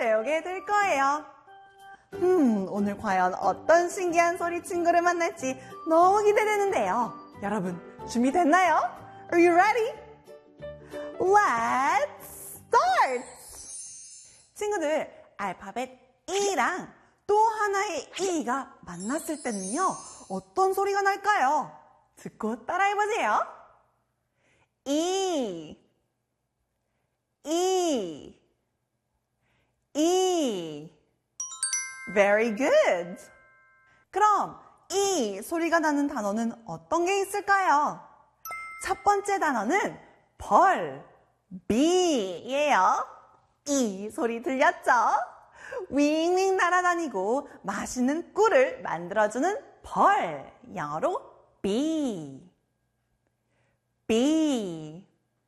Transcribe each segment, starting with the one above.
배우게 될 거예요. 오늘 과연 어떤 신기한 소리 친구를 만날지 너무 기대되는데요. 여러분, 준비됐나요? Are you ready? Let's start! 친구들, 알파벳 E랑 또 하나의 E가 만났을 때는요, 어떤 소리가 날까요? 듣고 따라해보세요. E, E, E. Very good. 그럼 E 소리가 나는 단어는 어떤 게 있을까요? 첫 번째 단어는 벌, Be예요. E 소리 들렸죠? 윙윙 날아다니고 맛있는 꿀을 만들어주는 벌, 영어로 Bee. Bee.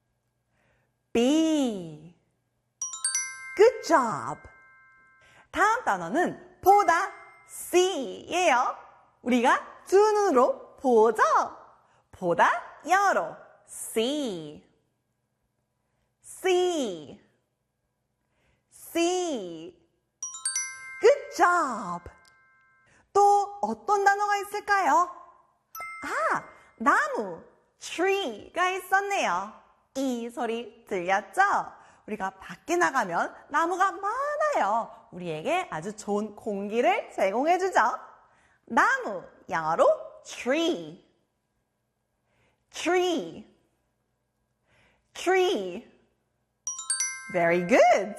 Bee. Good job. 다음 단어는 보다, C예요. 우리가 두 눈으로 보죠. 보다, 영어로 See. See. See. Good job. 또 어떤 단어가 있을까요? 아, 나무, tree가 있었네요. 이 소리 들렸죠? 우리가 밖에 나가면 나무가 많아요. 우리에게 아주 좋은 공기를 제공해주죠. 나무, 영어로 tree. Tree. Tree. Very good.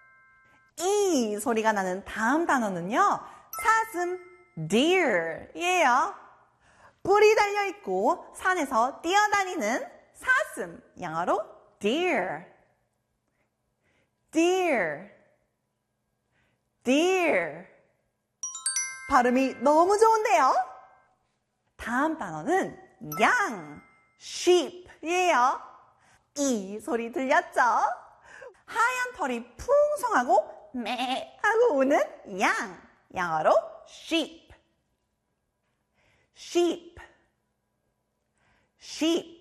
이 소리가 나는 다음 단어는요, 사슴, deer예요. 뿔이 달려있고 산에서 뛰어다니는 사슴, 영어로 deer. Deer. Deer. 발음이 너무 좋은데요? 다음 단어는 양, sheep예요. 이 소리 들렸죠? 하얀 털이 풍성하고 매 하고 우는 양, 영어로 sheep. Sheep. Sheep.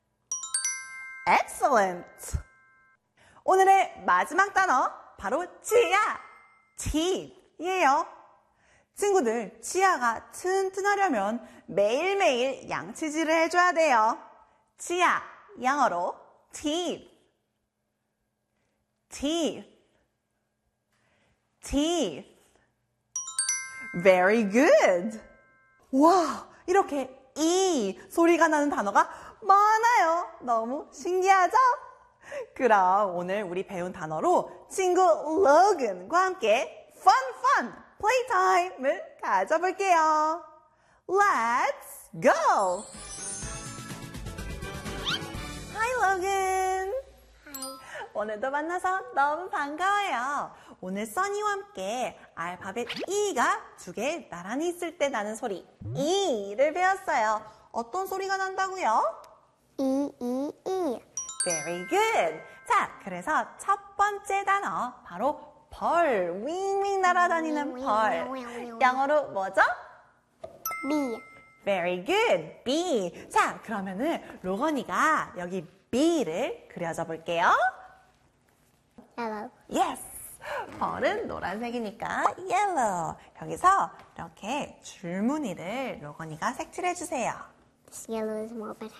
Excellent. 오늘의 마지막 단어 바로 치아, teeth예요. 친구들, 치아가 튼튼하려면 매일매일 양치질을 해줘야 돼요. 치아, 영어로 teeth. Teeth. Teeth. Very good. 와, 이렇게 이 소리가 나는 단어가 많아요. 너무 신기하죠? 그럼 오늘 우리 배운 단어로 친구 로건과 함께 fun playtime을 가져볼게요. Let's go! Hi, Logan. Hi. 오늘도 만나서 너무 반가워요. 오늘 써니와 함께 알파벳 E가 두 개 나란히 있을 때 나는 소리 E를 배웠어요. 어떤 소리가 난다고요? E. Very good. 자, 그래서 첫 번째 단어 바로 벌, 윙윙 날아다니는 벌. 영어로 뭐죠? B. Very good. B. 자, 그러면은 로건이가 여기 B를 그려줘 볼게요. Yellow. Yes. 벌은 노란색이니까 yellow. 여기서 이렇게 줄무늬를 로건이가 색칠해 주세요. This yellow is more better.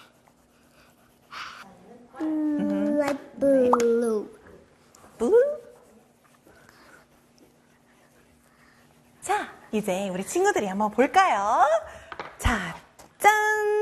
Like blue. blue. 자, 이제 우리 친구들이 한번 볼까요? 자, 짠!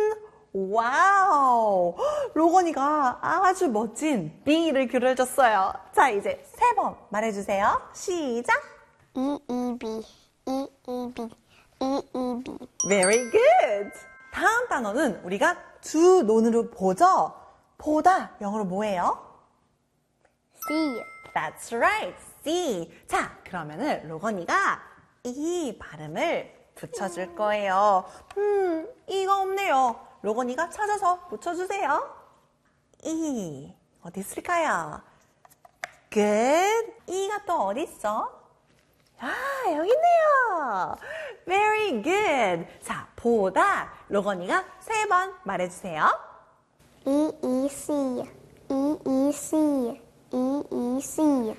와우! 로건이가 아주 멋진 B를 그려줬어요. 자, 이제 3번 말해주세요. 시작! E-E-B. E-E-B. E-E-B. Very good! 다음 단어는 우리가 두 눈으로 보죠? 보다, 영어로 뭐예요? C. That's right, C. 자, 그러면은 로건이가 이 발음을 붙여줄 거예요. 이가 없네요. 로건이가 찾아서 붙여주세요. 이, 어디 있을까요? Good. 이가 또 어디 있어? 아, 여기 있네요. Very good. 자, 보다. 로건이가 3번 말해주세요. E-E-C. E-E-C. E-E-C.